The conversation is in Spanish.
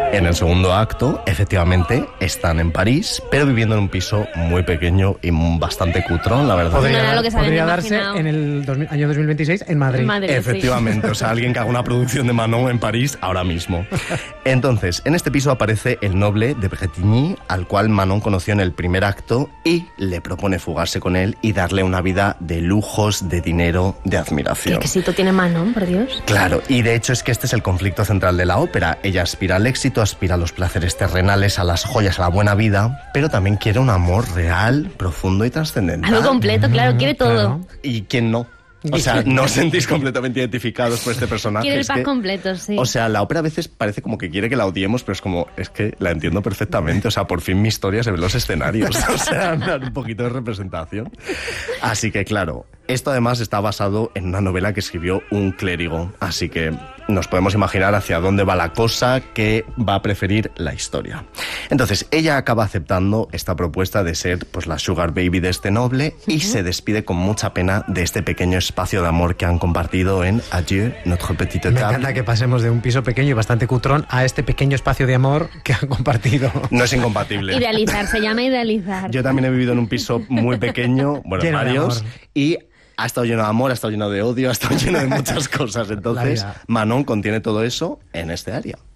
En el segundo acto, efectivamente, están en París, pero viviendo en un piso muy pequeño y bastante cutrón, la verdad. Podría darse en el año 2026 en Madrid. Efectivamente, sí. O sea, alguien que haga una producción de Manon en París ahora mismo. Entonces, en este piso aparece el noble de Bretigny, al cual Manon conoció en el primer acto y le propone fugarse con él y darle una vida de lujos, de dinero, de admiración. ¿Qué éxito tiene Manon, por Dios? Claro, y de hecho es que este es el conflicto central de la ópera. Ella aspira al éxito, aspira a los placeres terrenales, a las joyas, a la buena vida, pero también quiere un amor real, profundo y trascendental. Algo completo, claro, quiere todo. Claro. ¿Y quién no? O sea, ¿no os sentís completamente identificados por este personaje? Quiere el pack completo, sí. O sea, la ópera a veces parece como que quiere que la odiemos, pero es como, es que la entiendo perfectamente. O sea, por fin mi historia se ve en los escenarios. O sea, dar un poquito de representación. Así que, claro, esto además está basado en una novela que escribió un clérigo. Así que nos podemos imaginar hacia dónde va la cosa, que va a preferir la historia. Entonces, ella acaba aceptando esta propuesta de ser pues la sugar baby de este noble y se despide con mucha pena de este pequeño espacio de amor que han compartido en Adieu, notre petite table. Me encanta que pasemos de un piso pequeño y bastante cutrón a este pequeño espacio de amor que han compartido. No es incompatible. Idealizar, se llama idealizar. Yo también he vivido en un piso muy pequeño, bueno, lleno varios, y ha estado lleno de amor, ha estado lleno de odio, ha estado lleno de muchas cosas. Entonces, Manon contiene todo eso en este área.